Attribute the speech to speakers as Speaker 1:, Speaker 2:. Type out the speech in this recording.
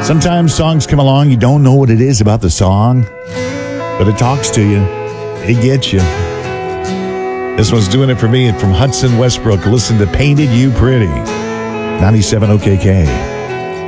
Speaker 1: Sometimes songs come along, you don't know what it is about the song, but it talks to you. It gets you. This one's doing it for me, and from Hudson Westbrook. Listen to Painted You Pretty. 97 OKK.